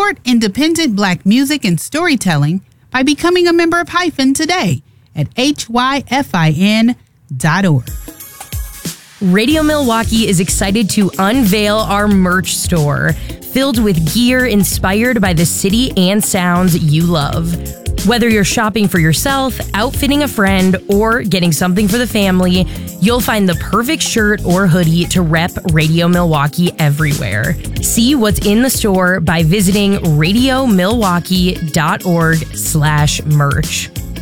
Support independent Black music and storytelling by becoming a member of Hyphen today at hyphin.org. Radio Milwaukee is excited to unveil our merch store, filled with gear inspired by the city and sounds you love. Whether you're shopping for yourself, outfitting a friend, or getting something for the family, you'll find the perfect shirt or hoodie to rep Radio Milwaukee everywhere. See what's in the store by visiting radiomilwaukee.org/merch.